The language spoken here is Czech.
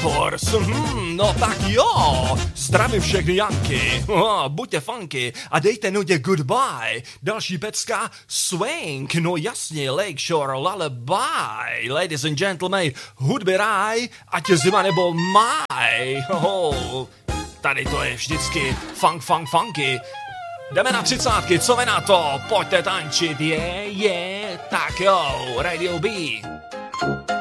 Force. No tak jo, zdravím všechny Janky, buďte funky a dejte nudě goodbye. Další pecka swing, no jasně, Lakeshore Lullaby. Ladies and gentlemen, hudby ráj, ať je zima nebo máj. Tady to je vždycky funky. Jdeme na 30, co vy na to? Pojďte tančit, tak jo, Radio B.